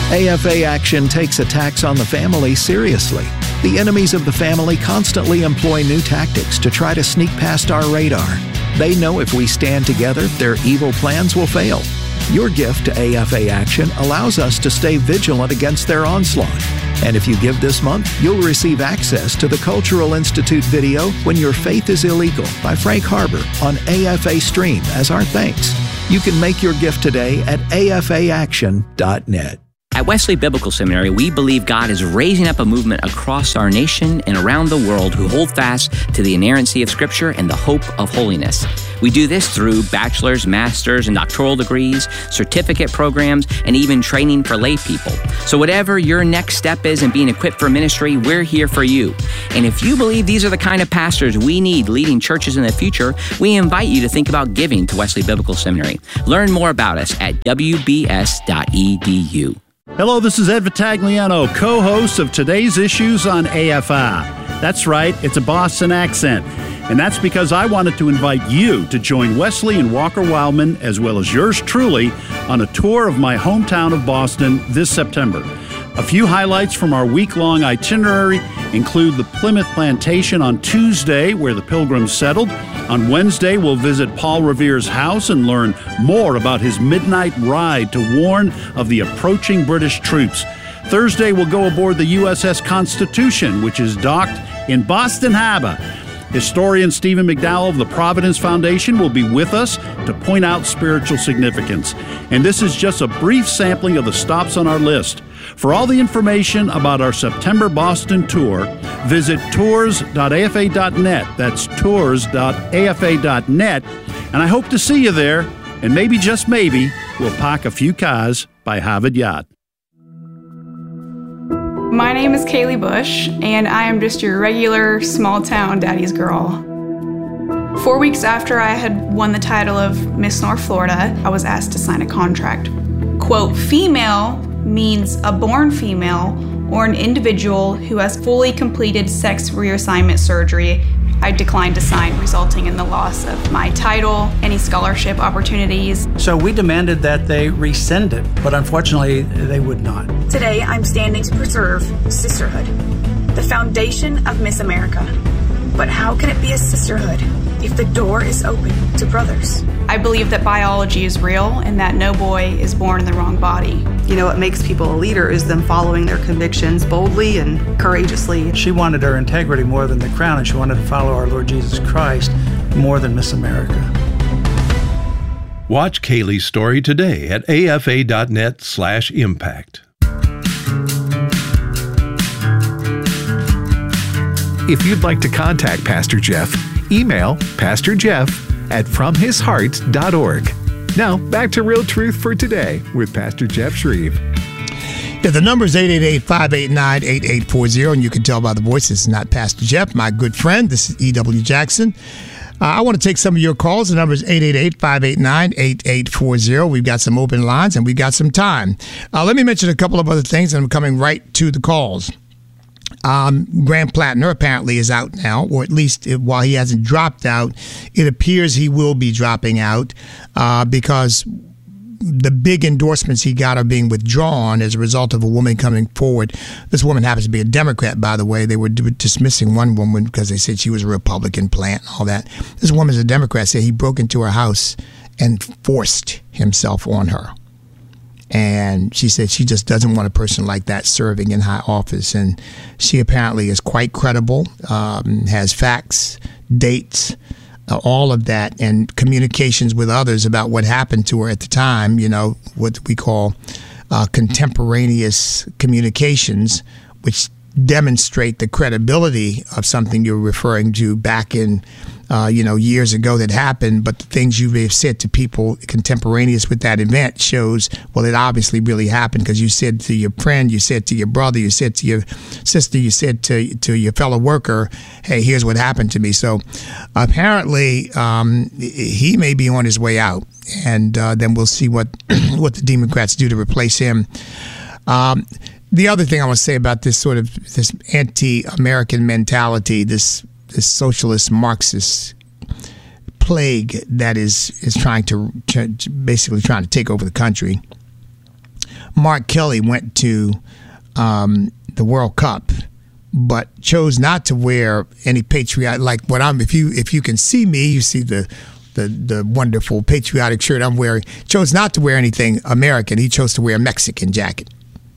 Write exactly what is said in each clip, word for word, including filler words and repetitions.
A F A Action takes attacks on the family seriously. The enemies of the family constantly employ new tactics to try to sneak past our radar. They know if we stand together, their evil plans will fail. Your gift to A F A Action allows us to stay vigilant against their onslaught. And if you give this month, you'll receive access to the Cultural Institute video When Your Faith is Illegal by Frank Harbor on A F A Stream as our thanks. You can make your gift today at A F A action dot net. At Wesley Biblical Seminary, we believe God is raising up a movement across our nation and around the world who hold fast to the inerrancy of Scripture and the hope of holiness. We do this through bachelor's, master's, and doctoral degrees, certificate programs, and even training for lay people. So whatever your next step is in being equipped for ministry, we're here for you. And if you believe these are the kind of pastors we need leading churches in the future, we invite you to think about giving to Wesley Biblical Seminary. Learn more about us at w b s dot e d u. Hello, this is Ed Vitagliano, co-host of today's Issues on A F I. That's right, it's a Boston accent. And that's because I wanted to invite you to join Wesley and Walker Wildman, as well as yours truly, on a tour of my hometown of Boston this September. A few highlights from our week-long itinerary include the Plymouth Plantation on Tuesday, where the Pilgrims settled. On Wednesday, we'll visit Paul Revere's house and learn more about his midnight ride to warn of the approaching British troops. Thursday, we'll go aboard the U S S Constitution, which is docked in Boston Harbor. Historian Stephen McDowell of the Providence Foundation will be with us to point out spiritual significance. And this is just a brief sampling of the stops on our list. For all the information about our September Boston tour, visit tours dot a f a dot net. That's tours dot a f a dot net. And I hope to see you there. And maybe, just maybe, we'll park a few cars by Harvard Yard. My name is Kaylee Bush, and I am just your regular small-town daddy's girl. Four weeks after I had won the title of Miss North Florida, I was asked to sign a contract. Quote, female means a born female or an individual who has fully completed sex reassignment surgery. I declined to sign, resulting in the loss of my title, any scholarship opportunities. So we demanded that they rescind it, but unfortunately they would not. Today I'm standing to preserve sisterhood, the foundation of Miss America. But how can it be a sisterhood if the door is open to brothers? I believe that biology is real and that no boy is born in the wrong body. You know, what makes people a leader is them following their convictions boldly and courageously. She wanted her integrity more than the crown, and she wanted to follow our Lord Jesus Christ more than Miss America. Watch Kaylee's story today at a f a dot net slash impact. If you'd like to contact Pastor Jeff, email pastor jeff at from his heart dot org. Now, back to Real Truth for Today with Pastor Jeff Shreve. Yeah, the number is eight eight eight, five eight nine, eight eight four zero, and you can tell by the voice this is not Pastor Jeff, my good friend. This is E W. Jackson. Uh, I want to take some of your calls. The number is eight eight eight, five eight nine, eight eight four zero. We've got some open lines, and we've got some time. Uh, let me mention a couple of other things, and I'm coming right to the calls. Um, Graham Plattner apparently is out now, or at least it, while he hasn't dropped out, it appears he will be dropping out uh, because the big endorsements he got are being withdrawn as a result of a woman coming forward. This woman happens to be a Democrat, by the way. They were d- dismissing one woman because they said she was a Republican plant and all that. This woman's a Democrat, said he broke into her house and forced himself on her. And she said she just doesn't want a person like that serving in high office. And she apparently is quite credible, um, has facts, dates, uh, all of that, and communications with others about what happened to her at the time, you know, what we call uh, contemporaneous communications, which demonstrate the credibility of something you're referring to back in, uh, you know, years ago that happened. But the things you may have said to people contemporaneous with that event shows, well, it obviously really happened because you said to your friend, you said to your brother, you said to your sister, you said to to your fellow worker, hey, here's what happened to me. So apparently um, he may be on his way out, and uh, then we'll see what what the Democrats do to replace him. Um, The other thing I want to say about this sort of this anti-American mentality, this this socialist Marxist plague that is is trying to, to basically trying to take over the country. Mark Kelly went to um, the World Cup, but chose not to wear any patriotic, like what I'm, if you if you can see me, you see the, the, the wonderful patriotic shirt I'm wearing, chose not to wear anything American. He chose to wear a Mexican jacket.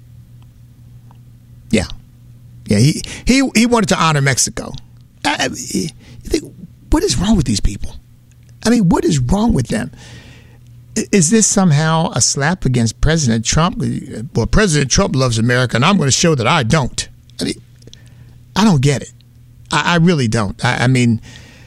Yeah. Yeah, he, he, he wanted to honor Mexico. I, I, you think, what is wrong with these people? I mean, what is wrong with them? Is this somehow a slap against President Trump? Well, President Trump loves America, and I'm going to show that I don't. I mean, I don't get it. I, I really don't. I, I mean,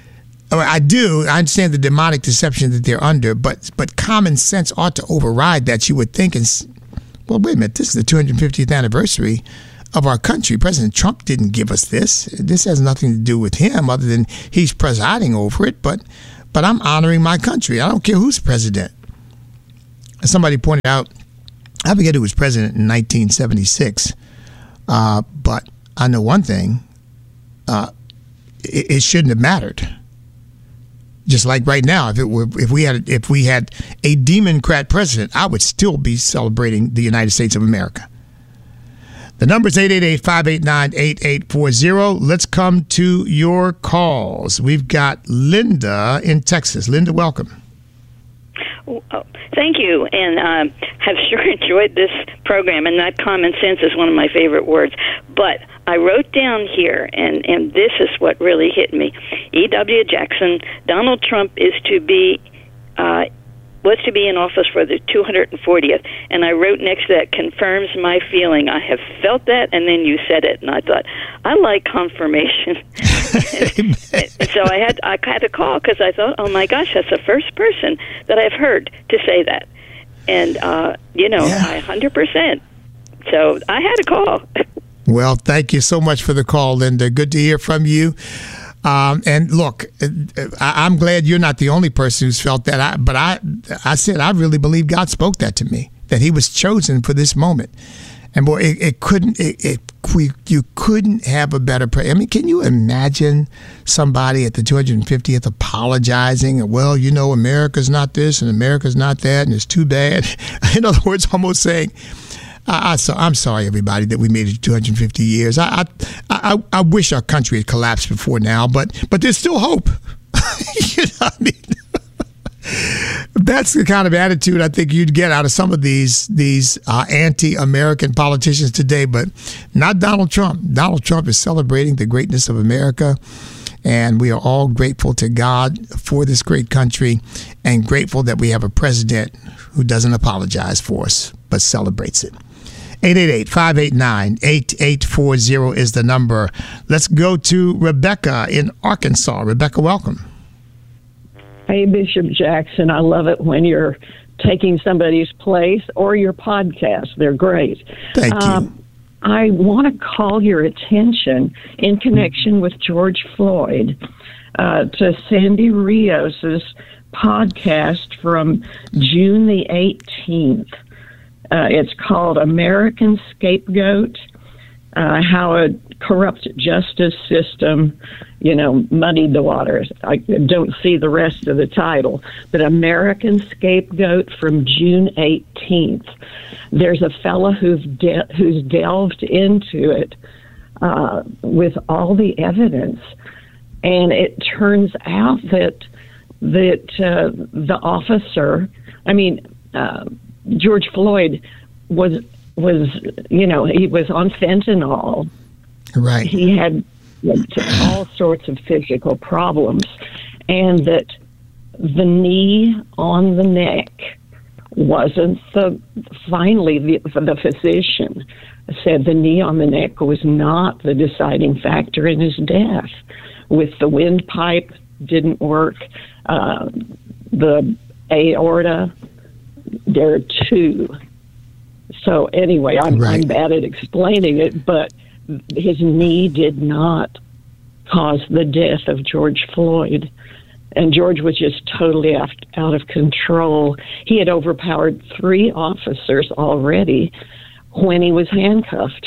I do. I understand the demonic deception that they're under, but but common sense ought to override that. You would think, and well, wait a minute, this is the two hundred fiftieth anniversary of our country. President Trump didn't give us this. This has nothing to do with him other than he's presiding over it, but but I'm honoring my country. I don't care who's president. Somebody pointed out, I forget who was president in nineteen seventy-six, uh, but I know one thing, uh, it, it shouldn't have mattered. Just like right now, if it were, if we had if we had a Democrat president, I would still be celebrating the United States of America. The number is eight eight eight, five eight nine, eight eight four zero. Let's come to your calls. We've got Linda in Texas. Linda, welcome. Oh, thank you, and um, have sure enjoyed this program, and that common sense is one of my favorite words. But I wrote down here, and, and this is what really hit me. E W. Jackson, Donald Trump is to be, uh, was to be in office for the two hundred fortieth, and I wrote next to that, confirms my feeling. I have felt that, and then you said it, and I thought, I like confirmation. and, and so I had I had to call because I thought, oh my gosh, that's the first person that I've heard to say that, and uh, you know, yeah. I one hundred percent. So I had to call. Well, thank you so much for the call, Linda. Good to hear from you. Um, and look, I, I'm glad you're not the only person who's felt that. I, but I, I said I really believe God spoke that to me, that He was chosen for this moment. And boy, it, it couldn't. It, it we you couldn't have a better prayer. I mean, can you imagine somebody at the two hundred fiftieth apologizing? Well, you know, America's not this and America's not that, and it's too bad. In other words, almost saying, I, I, so, I'm sorry, everybody, that we made it to two hundred fifty years. I, I, I, I wish our country had collapsed before now, but but there's still hope. You know what I mean? That's the kind of attitude I think you'd get out of some of these these uh, anti-American politicians today, but not Donald Trump. Donald Trump is celebrating the greatness of America, and we are all grateful to God for this great country and grateful that we have a president who doesn't apologize for us, but celebrates it. eight eight eight, five eight nine, eight eight four zero is the number. Let's go to Rebecca in Arkansas. Rebecca, welcome. Hey, Bishop Jackson, I love it when you're taking somebody's place or your podcast. They're great. Thank you. Um, I want to call your attention in connection with George Floyd uh, to Sandy Rios's podcast from June the eighteenth. Uh, it's called American Scapegoat, uh, how a corrupt justice system, you know, muddied the waters. I don't see the rest of the title, but American Scapegoat from June eighteenth. There's a fella who's de- who's delved into it uh, with all the evidence, and it turns out that that uh, the officer, I mean, uh, George Floyd was was you know he was on fentanyl. Right. He had all sorts of physical problems, and that the knee on the neck wasn't the, finally the, the physician said the knee on the neck was not the deciding factor in his death. With the windpipe didn't work, uh, the aorta, there are two. So anyway, I'm, right. I'm bad at explaining it, but his knee did not cause the death of George Floyd. And George was just totally out, out of control. He had overpowered three officers already when he was handcuffed.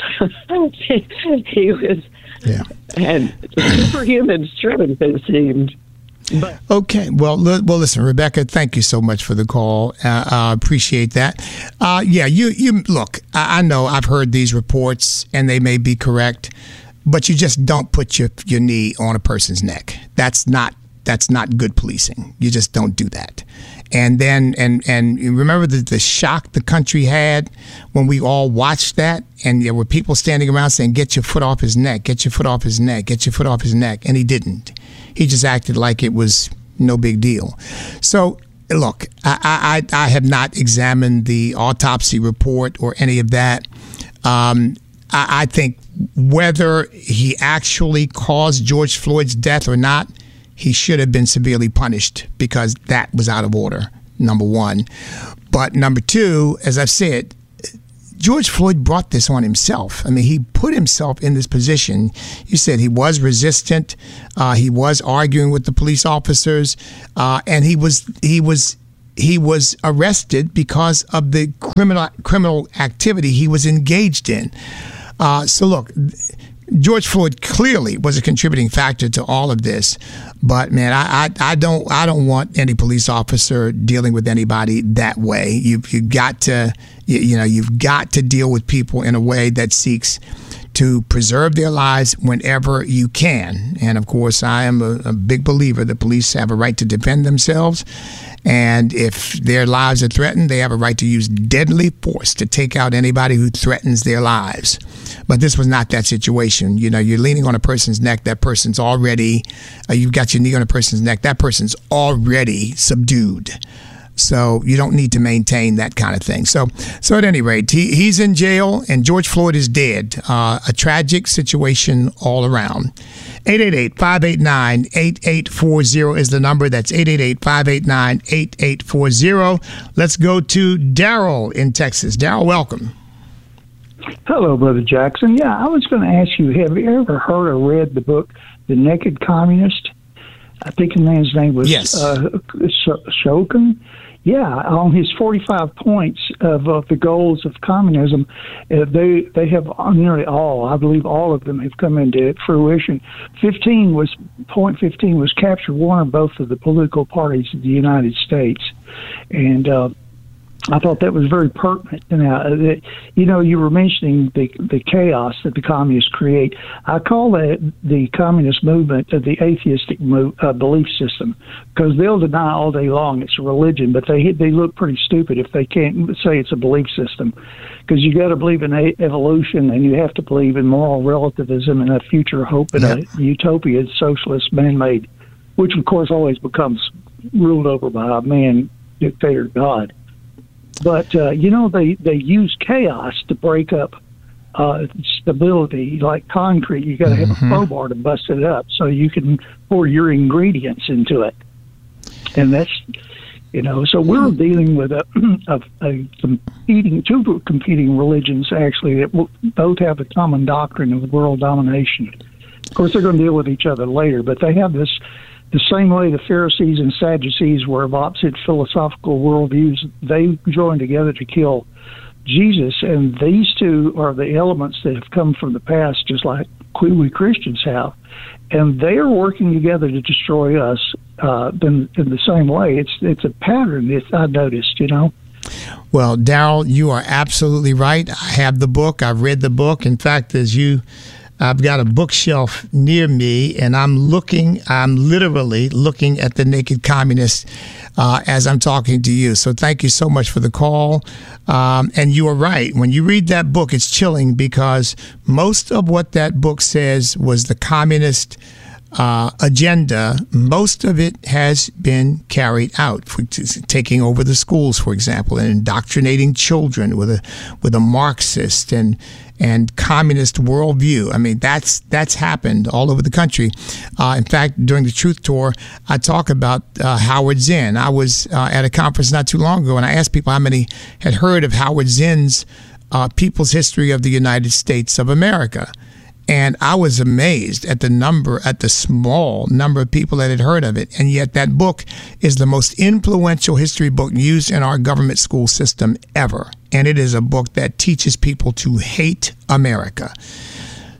he was yeah. had superhuman strength, it seemed. But, okay. Well, li- well, listen, Rebecca, thank you so much for the call. Uh, I appreciate that. Uh, yeah, you, you look, I, I know I've heard these reports and they may be correct, but you just don't put your, your knee on a person's neck. That's not, that's not good policing. You just don't do that. And then, and, and you remember the, the shock the country had when we all watched that, and there were people standing around saying, get your foot off his neck, get your foot off his neck, get your foot off his neck. And he didn't. He just acted like it was no big deal. So, look, I, I, I have not examined the autopsy report or any of that. Um, I, I think whether he actually caused George Floyd's death or not, he should have been severely punished because that was out of order, number one. But number two, as I've said, George Floyd brought this on himself. I mean, he put himself in this position. You said he was resistant. Uh, he was arguing with the police officers, uh, and he was he was he was arrested because of the criminal criminal activity he was engaged in. Uh, so look, George Floyd clearly was a contributing factor to all of this, but man, I, I, I don't I don't want any police officer dealing with anybody that way. You've you got to you, you know you've got to deal with people in a way that seeks to preserve their lives whenever you can. And of course, I am a, a big believer that police have a right to defend themselves. And if their lives are threatened, they have a right to use deadly force to take out anybody who threatens their lives. But this was not that situation. You know, you're leaning on a person's neck. That person's already, uh, you've got your knee on a person's neck. That person's already subdued. So you don't need to maintain that kind of thing. So, so at any rate, he, he's in jail and George Floyd is dead. Uh, a tragic situation all around. eight eight eight, five eight nine, eight eight four zero is the number. That's eight eight eight, five eight nine, eight eight four zero. Let's go to Daryl in Texas. Daryl, welcome. Hello, Brother Jackson. Yeah, I was going to ask you, have you ever heard or read the book, The Naked Communist? I think the man's name was yes. uh, Shokin. Yeah, on his forty-five points of, of the goals of communism, uh, they they have nearly all, I believe all of them have come into fruition. Fifteen was point fifteen was capture one or both of the political parties of the United States, and uh, I thought that was very pertinent. Now, uh, you know, you were mentioning the the chaos that the communists create. I call that the communist movement uh, the atheistic mo- uh, belief system, because they'll deny all day long it's a religion, but they they look pretty stupid if they can't say it's a belief system, because you got to believe in a- evolution and you have to believe in moral relativism and a future hope and yep. a utopia, socialist, man-made, which of course always becomes ruled over by a man, dictator, God. But, uh, you know, they, they use chaos to break up uh, stability. Like concrete, you got to have mm-hmm. a crowbar to bust it up so you can pour your ingredients into it. And that's, you know, so we're dealing with a, a, a competing, two competing religions, actually, that both have a common doctrine of world domination. Of course, they're going to deal with each other later, but they have this. The same way the Pharisees and Sadducees were of opposite philosophical worldviews, they joined together to kill Jesus. And these two are the elements that have come from the past, just like we Christians have. And they are working together to destroy us uh, in, in the same way. It's it's a pattern that I noticed, you know. Well, Daryl, you are absolutely right. I have the book. I've read the book. In fact, as you... I've got a bookshelf near me, and I'm looking, I'm literally looking at The Naked Communist uh, as I'm talking to you. So thank you so much for the call. Um, and you are right. When you read that book, it's chilling because most of what that book says was the communist Uh, agenda. Most of it has been carried out, for taking over the schools, for example, and indoctrinating children with a with a Marxist and and communist worldview. I mean, that's that's happened all over the country. Uh, in fact, during the Truth Tour, I talk about uh, Howard Zinn. I was uh, at a conference not too long ago, and I asked people how many had heard of Howard Zinn's uh, People's History of the United States of America. And I was amazed at the number, at the small number of people that had heard of it. And yet that book is the most influential history book used in our government school system ever. And it is a book that teaches people to hate America.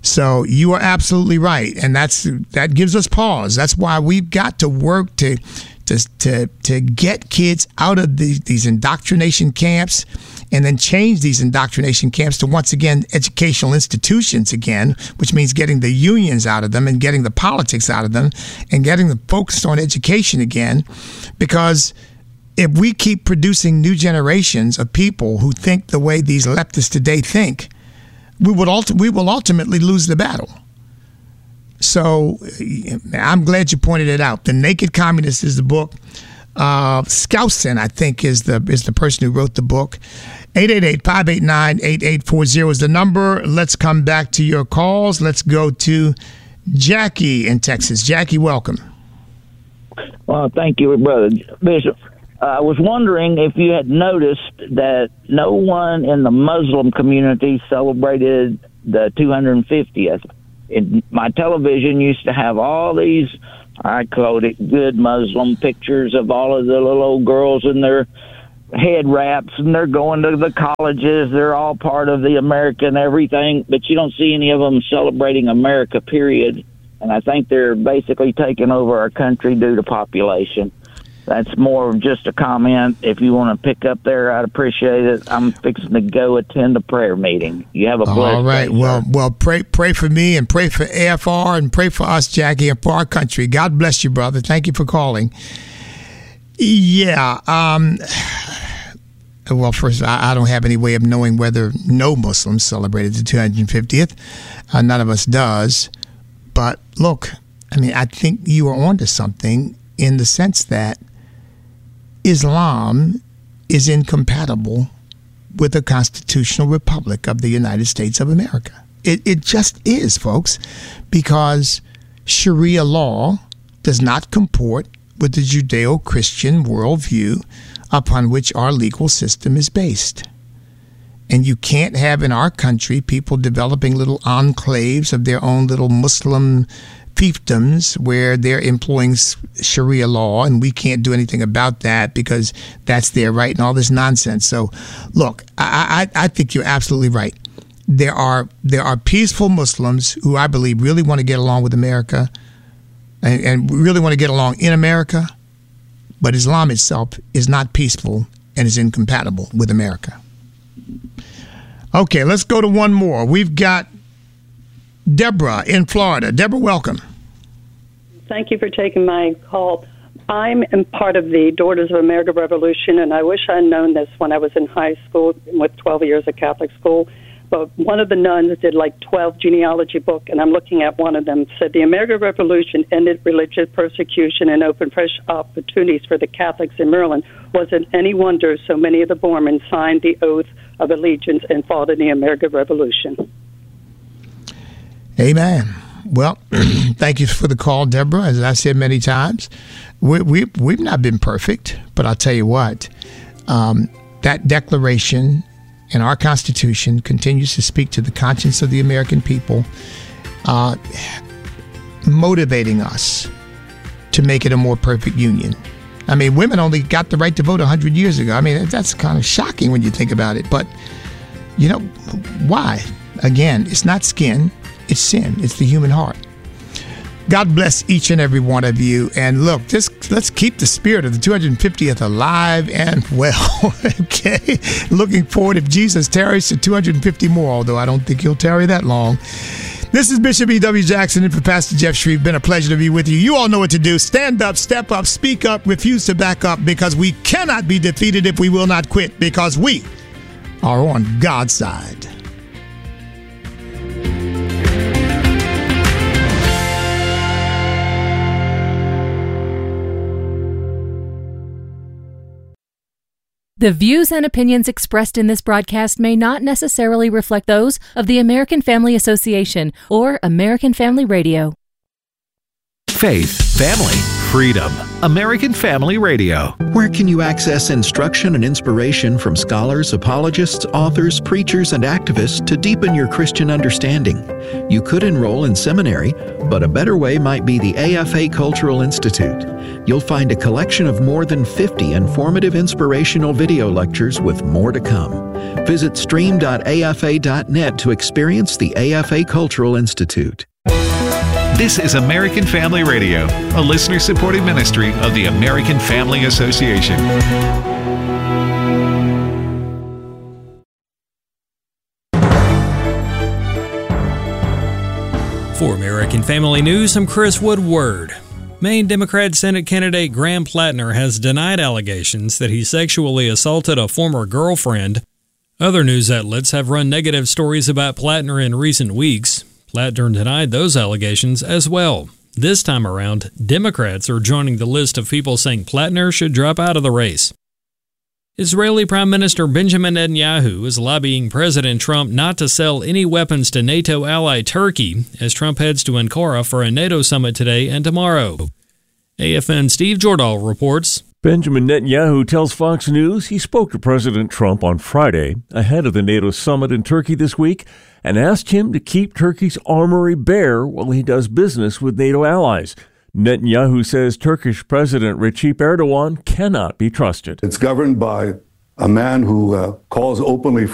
So you are absolutely right, and that's that gives us pause. That's why we've got to work to to to, to get kids out of the, these indoctrination camps, and then change these indoctrination camps to, once again, educational institutions again, which means getting the unions out of them and getting the politics out of them and getting them focused on education again. Because if we keep producing new generations of people who think the way these leftists today think, we would ulti- we will ultimately lose the battle. So I'm glad you pointed it out. The Naked Communist is the book. Uh, Skousen, I think, is the is the person who wrote the book. eight eight eight, five eight nine, eight eight four zero is the number. Let's come back to your calls. Let's go to Jackie in Texas. Jackie, welcome. Well, thank you, Brother Bishop. Uh, I was wondering if you had noticed that no one in the Muslim community celebrated the two hundred fiftieth. In my television used to have all these, I called it good Muslim pictures of all of the little old girls in their head wraps, and they're going to the colleges. They're all part of the American everything, but you don't see any of them celebrating America, period. And I think they're basically taking over our country due to population. That's more of just a comment. If you want to pick up there, I'd appreciate it. I'm fixing to go attend a prayer meeting. You have a blessed All right. day, well, sir. well, pray pray for me and pray for A F R and pray for us, Jackie, and for our country. God bless you, brother. Thank you for calling. Yeah. Um, well, first, I, I don't have any way of knowing whether no Muslims celebrated the two hundred fiftieth. Uh, none of us does. But look, I mean, I think you are onto something in the sense that Islam is incompatible with the constitutional republic of the United States of America. It, it just is, folks, because Sharia law does not comport with the Judeo-Christian worldview upon which our legal system is based. And you can't have in our country people developing little enclaves of their own little Muslim fiefdoms where they're employing Sharia law, and we can't do anything about that because that's their right and all this nonsense. So, look, I, I, I think you're absolutely right. There are there are peaceful Muslims who I believe really want to get along with America and, and really want to get along in America, but Islam itself is not peaceful and is incompatible with America. Okay, let's go to one more. We've got Deborah in Florida. Deborah, welcome. Thank you for taking my call. I'm in part of the Daughters of America Revolution, and I wish I'd known this when I was in high school with twelve years of Catholic school. But one of the nuns did like twelve genealogy book, and I'm looking at one of them, said the American Revolution ended religious persecution and opened fresh opportunities for the Catholics in Maryland. Was it any wonder so many of the Bormans signed the oath of allegiance and fought in the American Revolution? Amen. Well, thank you for the call, Deborah. As I've said many times, we, we, we've not been perfect, but I'll tell you what, um, that declaration in our Constitution continues to speak to the conscience of the American people, uh, motivating us to make it a more perfect union. I mean, women only got the right to vote one hundred years ago. I mean, that's kind of shocking when you think about it. But, you know, why? Again, it's not skin. It's sin. It's the human heart. God bless each and every one of you. And look, just let's keep the spirit of the two hundred fiftieth alive and well. Okay? Looking forward, if Jesus tarries, to two hundred fifty more, although I don't think he'll tarry that long. This is Bishop E W. Jackson and for Pastor Jeff Shreve. Been a pleasure to be with you. You all know what to do. Stand up, step up, speak up, refuse to back up, because we cannot be defeated if we will not quit, because we are on God's side. The views and opinions expressed in this broadcast may not necessarily reflect those of the American Family Association or American Family Radio. Faith, family, Freedom. American Family Radio. Where can you access instruction and inspiration from scholars, apologists, authors, preachers, and activists to deepen your Christian understanding? You could enroll in seminary, but a better way might be the A F A Cultural Institute. You'll find a collection of more than fifty informative inspirational video lectures with more to come. Visit stream dot a f a dot net to experience the A F A Cultural Institute. This is American Family Radio, a listener-supported ministry of the American Family Association. For American Family News, I'm Chris Woodward. Maine Democrat Senate candidate Graham Plattner has denied allegations that he sexually assaulted a former girlfriend. Other news outlets have run negative stories about Plattner in recent weeks. Plattner denied those allegations as well. This time around, Democrats are joining the list of people saying Plattner should drop out of the race. Israeli Prime Minister Benjamin Netanyahu is lobbying President Trump not to sell any weapons to NATO ally Turkey as Trump heads to Ankara for a NATO summit today and tomorrow. A F N's Steve Jordahl reports. Benjamin Netanyahu tells Fox News he spoke to President Trump on Friday ahead of the NATO summit in Turkey this week and asked him to keep Turkey's armory bare while he does business with NATO allies. Netanyahu says Turkish President Recep Erdogan cannot be trusted. It's governed by a man who uh, calls openly for